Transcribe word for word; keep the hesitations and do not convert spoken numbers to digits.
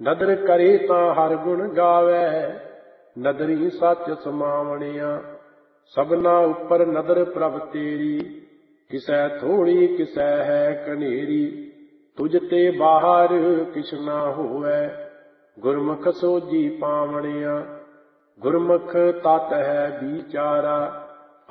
ਨਦਰ ਕਰੇ ਤਾਂ ਹਰ ਗੁਣ ਗਾਵੈ, ਨਦਰੀ ਸੱਚ ਸਮਾਵਣਿਆ। ਸਭਨਾ ਉੱਪਰ ਨਦਰ ਪ੍ਰਭ ਤੇਰੀ, ਕਿਸੈ ਥੋੜੀ ਕਿਸੈ ਹੈ ਕਨੇਰੀ। ਤੁਝ ਤੇ ਬਾਹਰ ਕਿਛ ਨਾ ਹੋਵੈ, ਗੁਰਮੁਖ ਸੋਝੀ ਪਾਵਣਿਆ। ਗੁਰਮੁਖ ਤਤ ਹੈ ਵਿਚਾਰਾ,